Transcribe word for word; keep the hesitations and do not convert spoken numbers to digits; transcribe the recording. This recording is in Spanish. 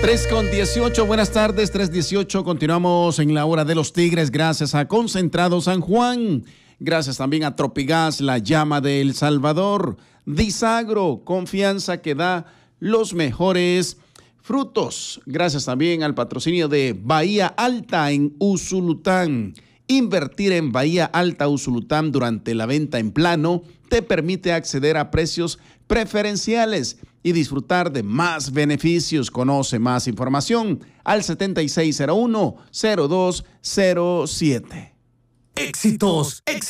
tres con dieciocho, buenas tardes, tres dieciocho, continuamos en la hora de los Tigres gracias a Concentrado San Juan, gracias también a Tropigas, la llama de El Salvador, Disagro, confianza que da los mejores frutos, gracias también al patrocinio de Bahía Alta en Usulután. Invertir en Bahía Alta Usulután durante la venta en plano te permite acceder a precios preferenciales y disfrutar de más beneficios. Conoce más información al setenta y seis cero uno, cero dos cero siete. Éxitos, éxitos.